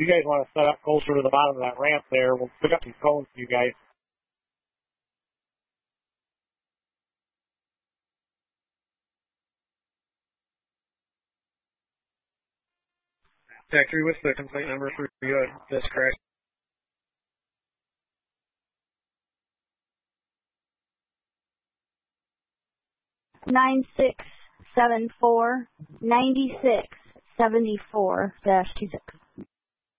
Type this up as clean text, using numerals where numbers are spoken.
you guys want to set up closer to the bottom of that ramp there, we'll pick up some cones for you guys. Factory, what's the complaint number for this crash? 9674 9674-26.